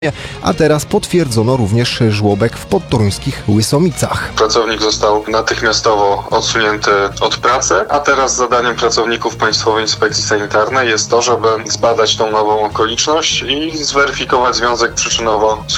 a teraz potwierdzono również żłobek w podtoruńskich Łysomicach. Pracownik został natychmiastowo odsunięty od pracy, a teraz zadaniem pracowników Państwowej Inspekcji Sanitarnej jest to, żeby zbadać tą nową okoliczność i zweryfikować związek przyczynowo-skutkowy.